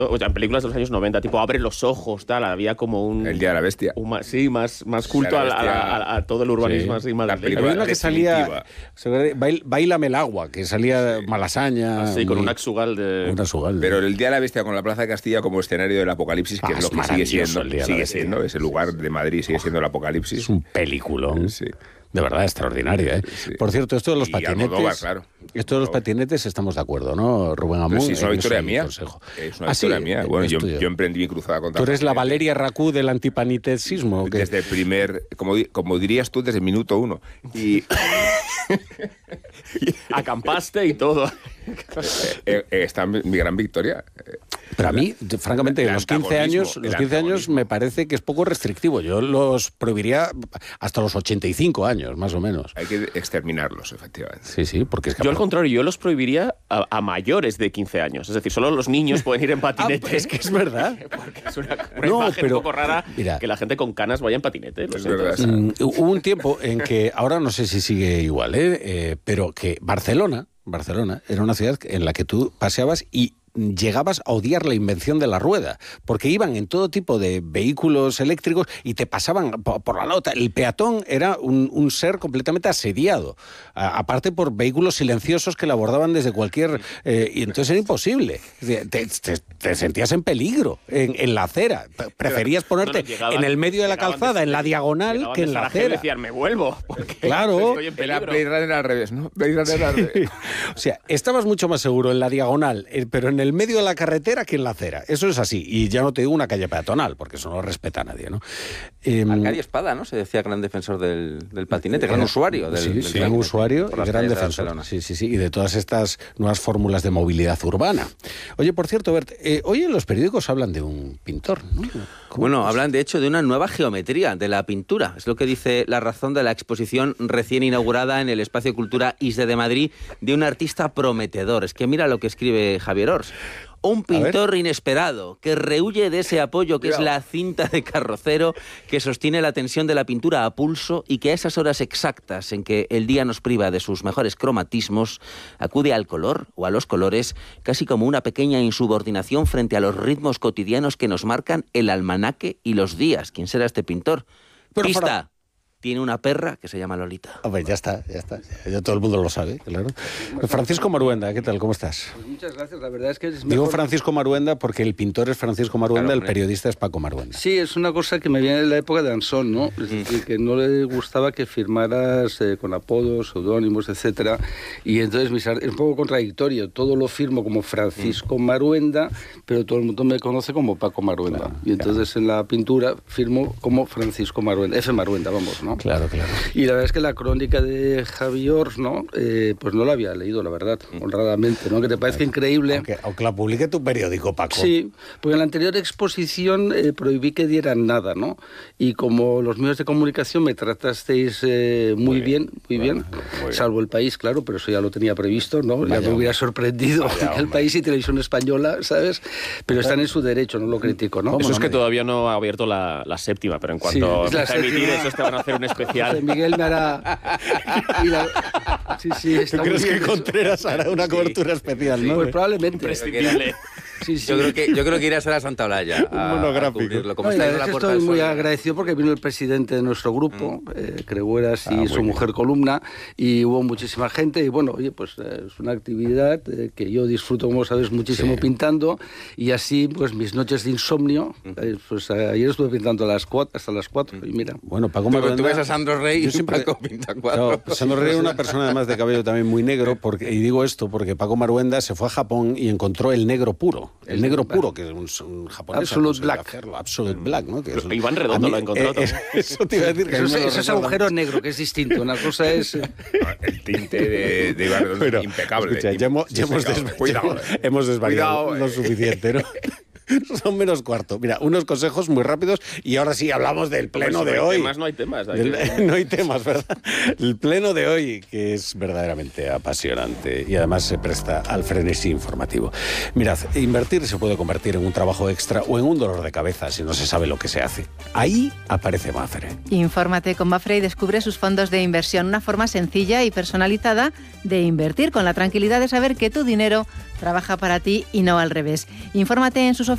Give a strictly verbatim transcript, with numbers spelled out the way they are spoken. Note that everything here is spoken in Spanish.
O sea, en películas de los años noventa, tipo Abre los ojos, tal, había como un... El Día de la Bestia. Un, sí, más, más culto a, a, a, a todo el urbanismo, sí. Así más. Había una que salía, Báilame el agua, que salía sí. Malasaña. Sí, con un Axugal de... Un Axugal de... Pero el Día de la Bestia con la Plaza de Castilla como escenario del apocalipsis, que ah, es lo que sigue siendo, sigue siendo, ese lugar de Madrid sigue siendo el apocalipsis. Es un peliculón. Sí. De verdad, extraordinaria, ¿eh? Sí. Por cierto, esto de los y patinetes... Almodóvar, claro. Esto de los patinetes estamos de acuerdo, ¿no, Rubén Amón? Sí, es una victoria mía. Consejo. Es una ah, victoria sí, mía. Bueno, yo, yo emprendí mi cruzada contra... ¿Tú eres la Valeria Racú del antipanitesismo? Desde el primer... Como, como dirías tú, desde el minuto uno. Y... Acampaste y todo. eh, eh, está mi, mi gran victoria. Pero a mí, francamente, los quince años, los quince años me parece que es poco restrictivo. Yo los prohibiría hasta los ochenta y cinco años, más o menos. Hay que exterminarlos, efectivamente. Sí, sí, porque es que... Yo al contrario, yo los prohibiría a, a mayores de quince años. Es decir, solo los niños pueden ir en patinete. Ah, es que es verdad. Porque es una, una no, imagen pero, un poco rara mira, que la gente con canas vaya en patinete. Es verdad. Mm, hubo un tiempo en que, ahora no sé si sigue igual, ¿eh? Eh, pero que Barcelona, Barcelona era una ciudad en la que tú paseabas y llegabas a odiar la invención de la rueda, porque iban en todo tipo de vehículos eléctricos y te pasaban por, por la nota. El peatón era un, un ser completamente asediado, a, aparte por vehículos silenciosos que le abordaban desde cualquier... Eh, y entonces era imposible. Te, te, te sentías en peligro en, en la acera. Preferías ponerte no, no, llegaban, en el medio de la calzada, de, en la diagonal, que en la acera. Y decían, me vuelvo, porque claro, estoy en peligro. Era Blade Runner al revés, ¿no? Blade Runner al revés. O sea, estabas mucho más seguro en la diagonal, pero en el medio de la carretera que en la acera. Eso es así. Y ya no te digo una calle peatonal, porque eso no lo respeta a nadie, ¿no? Eh, Arcadio Espada, ¿no? Se decía gran defensor del, del patinete, gran usuario. Del, sí, del sí, gran usuario y gran defensor. De sí, sí, sí. Y de todas estas nuevas fórmulas de movilidad urbana. Oye, por cierto, Bert, eh, hoy en los periódicos hablan de un pintor, ¿no? Bueno, hablan de hecho de una nueva geometría de la pintura. Es lo que dice La Razón de la exposición recién inaugurada en el Espacio Cultura I S D de Madrid de un artista prometedor. Es que mira lo que escribe Javier Ors. Un pintor inesperado que rehuye de ese apoyo que Cuidado. es la cinta de carrocero que sostiene la tensión de la pintura a pulso y que a esas horas exactas en que el día nos priva de sus mejores cromatismos acude al color o a los colores casi como una pequeña insubordinación frente a los ritmos cotidianos que nos marcan el almanaque y los días. ¿Quién será este pintor? Pero Pista. Para... Tiene una perra que se llama Lolita. Hombre, ya está, ya está. Ya todo el mundo lo sabe, claro. Francisco Maruenda, ¿qué tal? ¿Cómo estás? Pues muchas gracias. La verdad es que es mejor... Digo Francisco Maruenda porque el pintor es Francisco Maruenda, claro, el periodista es Paco Maruenda. Sí, es una cosa que me viene de la época de Ansón, ¿no? Es decir, que no le gustaba que firmaras eh, con apodos, seudónimos, etcétera. Y entonces mis art... es un poco contradictorio. Todo lo firmo como Francisco Maruenda, pero todo el mundo me conoce como Paco Maruenda. Claro, y entonces claro. en la pintura firmo como Francisco Maruenda, F. Maruenda, vamos, ¿no? Claro, claro. Y la verdad es que la crónica de Javier, ¿no? Eh, pues no la había leído, la verdad, honradamente, ¿no? Que te parezca increíble. Aunque, aunque la publique tu periódico, Paco. Sí, porque en la anterior exposición eh, prohibí que dieran nada, ¿no? Y como los medios de comunicación me tratasteis eh, muy, muy bien, bien, muy bien, bueno, muy salvo bien. El País, claro, pero eso ya lo tenía previsto, ¿no? Vaya, ya me hubiera sorprendido Vaya, el País y Televisión Española, ¿sabes? Pero están en su derecho, no lo critico, ¿no? Eso es no, que no, todavía no ha abierto la, la séptima, pero en cuanto sí, a emitir eso te van a hacer un especial. José Miguel me hará... La... Sí, sí, está ¿Tú crees que eso? Contreras hará una sí. cobertura especial, sí, no? Pues probablemente. Imprescindible. Sí, sí. Yo creo que yo creo que irás a la Santa Olalla a, un monográfico. A como no, está la la que puerta estoy muy sol. agradecido porque vino el presidente de nuestro grupo, mm. eh, Cregueras, y ah, su mujer bien. Columna, y hubo muchísima gente, y bueno, oye, pues eh, es una actividad eh, que yo disfruto, como sabes, muchísimo sí. pintando, y así, pues mis noches de insomnio, mm. eh, pues ayer estuve pintando a las cuatro, hasta las cuatro, mm. y mira. Bueno, Paco Maruenda... Tú ves a Sandro Rey y siempre... Paco pinta cuatro. No, Sandro Rey es una persona además de cabello también muy negro, porque, y digo esto porque Paco Maruenda se fue a Japón y encontró el negro puro, el, el negro puro, que es un, un japonés. Absolute Black. Hacerlo, Absolute Black, ¿no? Que es un, Iván Redondo mí, lo encontró. Eh, eh, eso te iba a decir. Que eso es, eso es agujero negro, que es distinto. Una cosa es... No, el tinte de, de Iván Redondo es impecable. Escucha, ya hemos, ya hemos, desva Cuidado, ya hemos desvariado Cuidado, lo suficiente, ¿no? Son menos cuarto. Mira, unos consejos muy rápidos y ahora sí hablamos del pleno de hoy. Temas, no hay temas. Hay del, no hay temas, ¿verdad? El pleno de hoy, que es verdaderamente apasionante y además se presta al frenesí informativo. Mirad, invertir se puede convertir en un trabajo extra o en un dolor de cabeza si no se sabe lo que se hace. Ahí aparece Mafre. Infórmate con Mafre y descubre sus fondos de inversión, una forma sencilla y personalizada de invertir con la tranquilidad de saber que tu dinero trabaja para ti y no al revés. Infórmate en sus oficinas